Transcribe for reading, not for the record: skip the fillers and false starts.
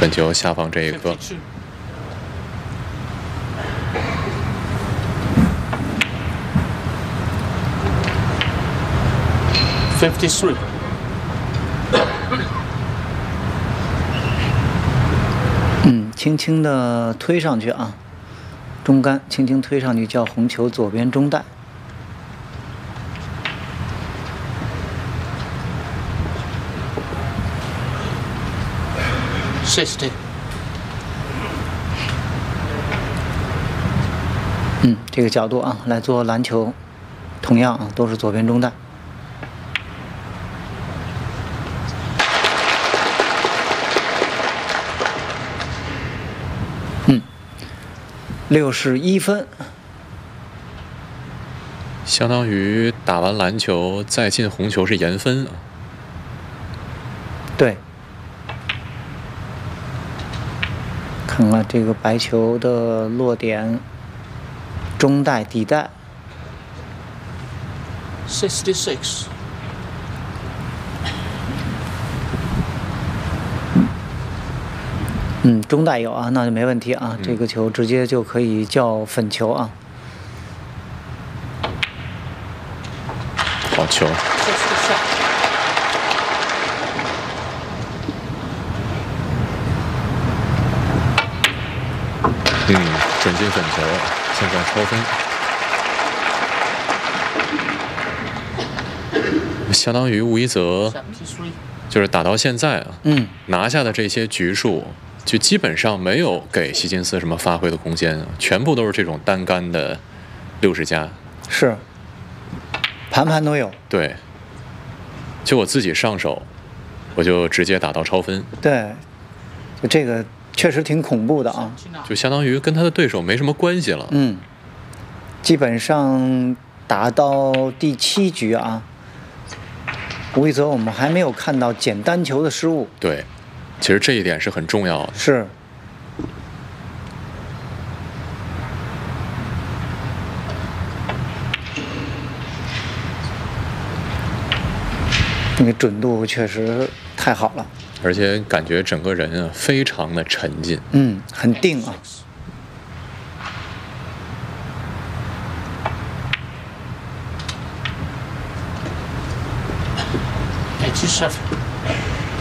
粉球下方这一颗。 53. 轻轻的推上去啊，中杆轻轻推上去，叫红球左边中带。 60. 这个角度啊，来做篮球，同样啊，都是左边中带。61分， 相当于打完篮球再进红球是延分啊。 对。 看看这个白球的落点，中带、底带。 66. 中带有啊，那就没问题啊。这个球直接就可以叫粉球啊。 好球。 准进粉球，现在超分，相当于吴一泽就是打到现在啊，拿下的这些局数，就基本上没有给希金斯什么发挥的空间啊，全部都是这种单杆的60加， 是，盘盘都有。对， 就我自己上手，我就直接打到超分。 对，就这个。 确实挺恐怖的啊， 就相当于跟他的对手没什么关系了。 基本上打到第7局啊，吴一泽我们还没有看到捡单球的失误。 对，其实这一点是很重要的。 是。那个准度确实太好了。 而且感觉整个人啊，非常的沉静。 很定啊。 87.